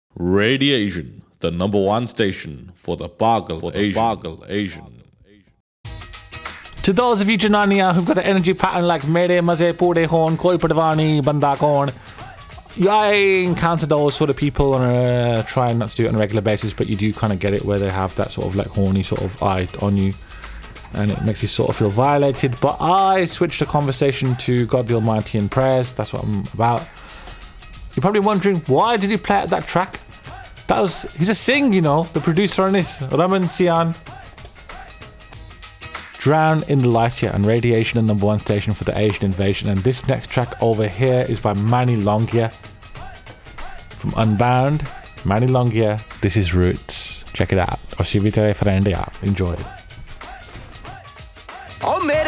Radiation, the number one station for the Bargal Asian. To those of you Janania who've got an energy pattern like Mere Maze Pure Hon, Koi Padavani, Bandakon, I encounter those sort of people and try not to do it on a regular basis, but you do kind of get it where they have that sort of like horny sort of eye on you and it makes you sort of feel violated. But I switched the conversation to God the Almighty and prayers. That's what I'm about. You're probably wondering, why did he play out that track? He's a sing, you know, the producer on this, Raman Sian. Drown in the Light here on Radiation, the number one station for the Asian invasion. And this next track over here is by Mani Longia from Unbound. Mani Longia, this is Roots. Check it out. Or Shivita Friend, enjoy it. Oh,